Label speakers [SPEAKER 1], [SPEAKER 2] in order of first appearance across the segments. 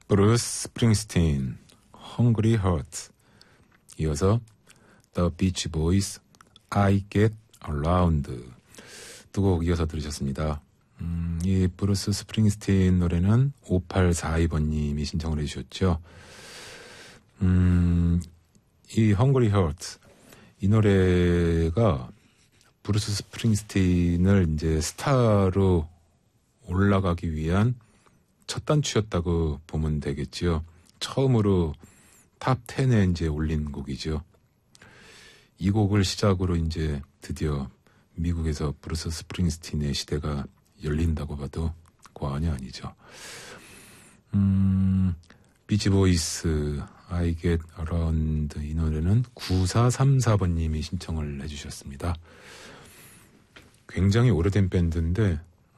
[SPEAKER 1] 브루스 스프링스틴, Hungry Heart. 이어서 The Beach Boys, I Get Around. 두 곡 이어서 들으셨습니다. 이 브루스 스프링스틴 노래는 5842번님이 신청을 해주셨죠. 이 Hungry Heart, 이 노래가 브루스 스프링스틴을 이제 스타로 올라가기 위한 첫 단추였다고 보면 되겠지요. 처음으로 탑 10에 이제 올린 곡이죠. 이 곡을 시작으로 이제 드디어 미국에서 브루스 스프링스틴의 시대가 열린다고 봐도 과언이 아니죠. 비치보이스, I Get Around, 이 노래는 9434번님이 신청을 해주셨습니다. 굉장히 오래된 밴드인데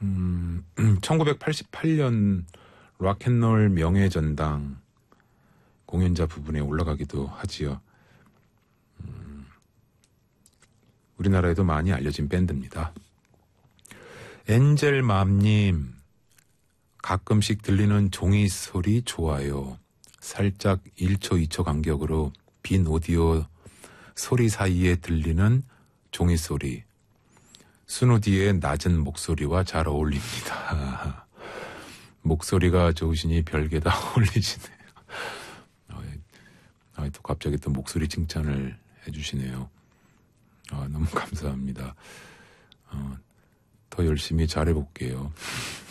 [SPEAKER 1] 1988년 락앤롤 명예전당 공연자 부분에 올라가기도 하지요. 우리나라에도 많이 알려진 밴드입니다. 엔젤맘님, 가끔씩 들리는 종이 소리 좋아요. 살짝 1초, 2초 간격으로 빈 오디오 소리 사이에 들리는 종이 소리. 스누디의 낮은 목소리와 잘 어울립니다. 목소리가 좋으시니 별게 다 어울리시네요. 또 갑자기 또 목소리 칭찬을 해주시네요. 너무 감사합니다. 더 열심히 잘해볼게요.